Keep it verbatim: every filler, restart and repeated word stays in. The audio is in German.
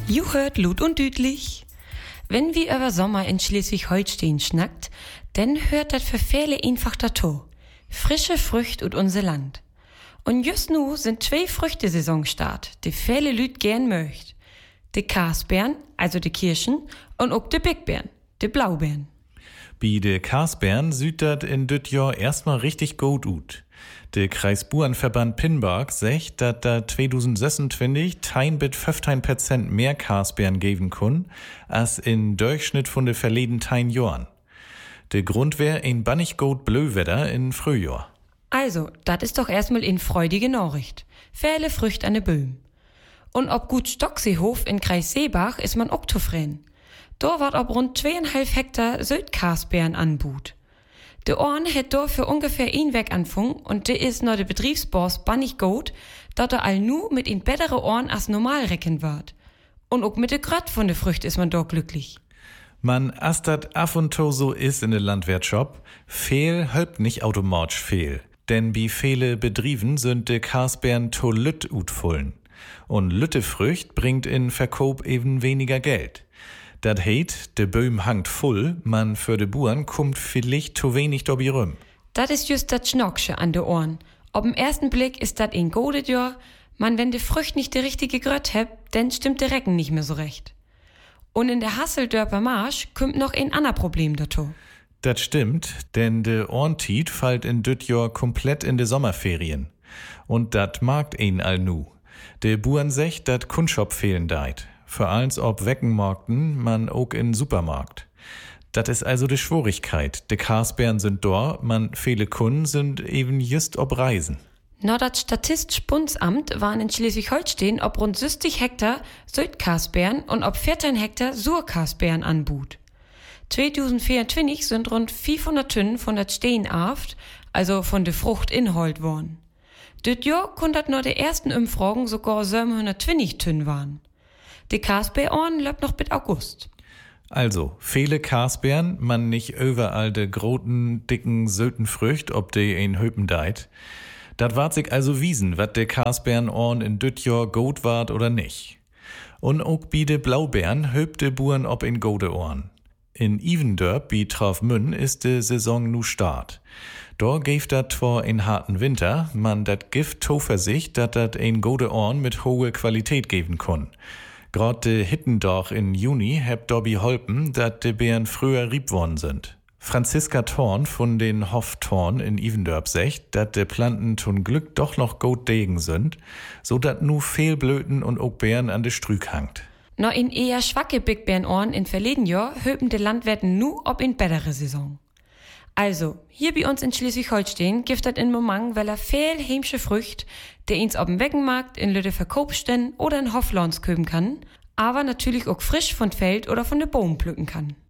Ju hört Lut und Düdlich. Wenn wir über Sommer in Schleswig-Holstein schnackt, dann hört dat für viele einfach dato. Frische Frücht ut unser Land. Und just nu sind zwei Früchtesaison start, die viele Lüt gern möcht. De Karsbeeren, also de Kirschen, und ook de Bigbeeren, de Blaubeeren. Bei de Karsbeeren sieht dat in düt Jahr erstmal richtig gut ut. De Kreisburenverband Pinbark sagt, dat da zwanzig sechsundzwanzig tein bit fünfzehn Prozent mehr Karsbeeren geben kun, als in Durchschnitt von de verleden tein Jahren. De Grund wär ein bannig gut Blöwetter in Frühjahr. Also, dat ist doch erstmal in freudige Nachricht. Viele Frücht an de Böhm. Und ob gut Stockseehof in Kreis Seebach ist man ook zufrieden. Da wird ob rund zweieinhalb Hektar Südkarsbeeren anbut. De Orn het da für ungefähr ein Weg anfangen und de is no de Betriebsboss bannig gut, dat er all nu mit in bessere Orn als normal recken wird. Und ook mit de Gröt von de Frücht is man da glücklich. Man, as dat af und to so is in de Landwirtschaft, fehl hölpt nicht automatisch fehl. Denn bi viele Betrieben sind de Karsbeeren to lütt utfullen. Und Lüttefrücht bringt in Verkauf eben weniger Geld. Dat heit, de Böhm hangt voll, man für de Buren kommt vielleicht zu wenig dobi rum. Dat is just dat Schnocksche an de Ohren. Ob'm ersten Blick ist dat ein godet Jahr, man wenn de Frücht nicht de richtige Gröt hebt, denn stimmt de Recken nicht mehr so recht. Und in der Hasseldörper Marsch kommt noch ein ander Problem dazu. Dat stimmt, denn de Orntied fällt in düt Jahr komplett in de Sommerferien. Und dat magt ein all nu. De Buren secht, dat Kunstshop fehlen deit. Vor allem ob Weckenmarkten, man ook in Supermarkt. Dat is also de Schwierigkeit. De Karsbeeren sind da, man viele Kunden sind eben just ob Reisen. No, dat Statistisch Bundesamt waren in Schleswig-Holstein ob rund sechzig Hektar Südkarsbeeren und ob vierzehn Hektar Surkarsbeeren anbut. zwanzig vierundzwanzig sind rund fünfhundert Tonnen von dat Steenaft, also von de Frucht inhold worden. Düt Jahr kun dat nur de ersten Umfragen sogar siebenhundertzwanzig Tonnen waren. De Karsbeeren läuft noch bis August. Also, viele Karsbeeren, man nicht überall de groten, dicken, söten Frücht, ob de ein Höpen deit. Dat wart sich also wiesen, wat de Karsbeeren orn in düt Jahr gut wart oder nicht. Und ook bi de Blaubeeren höpt de Buren ob in gode Ohren. In Ivendörp bi Traufmünn ist de Saison nu start. Da geft dat vor in harten Winter, man dat Gift Zuversicht, dat dat ein gode Ohren mit hohe Qualität geben kun. Grad de Hittendorch in Juni hebt dobi holpen, dat de Beeren früher rieb worden sind. Franziska Thorn von den Hof Thorn in Ivendörp secht, dat de Planten zum Glück doch noch gut degen sind, so dat nu Fehlblöten und ook Beeren an de Strück hangt. No in eher schwacke Bigbeerenohren in verleden Jahr höpen de Landwirten nu ob in bessere Saison. Also, hier bei uns in Schleswig-Holstein gibt dat in Moment, weil er viel heimsche Frücht, der ins ob'm Weckenmarkt in Lüde Verkaufsstände oder in Hoflons köben kann, aber natürlich auch frisch von Feld oder von de Boom pflücken kann.